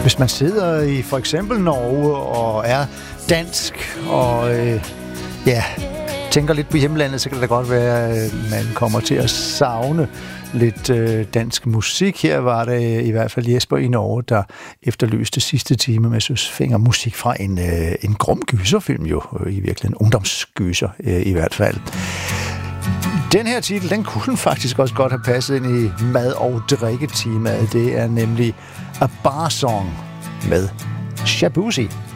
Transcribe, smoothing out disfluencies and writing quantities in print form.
Hvis man sidder i for eksempel Norge og er dansk og tænker lidt på hjemlandet, så kan det da godt være, at man kommer til at savne lidt dansk musik. Her var det i hvert fald Jesper i Norge, der efterlyste sidste time med Søs Fenger musik fra en grum gyserfilm, jo i virkeligheden en ungdomsgyser i hvert fald. Den her titel, den kunne faktisk også godt have passet ind i mad- og drikketemaet. Det er nemlig A Bar Song med Shaboozey.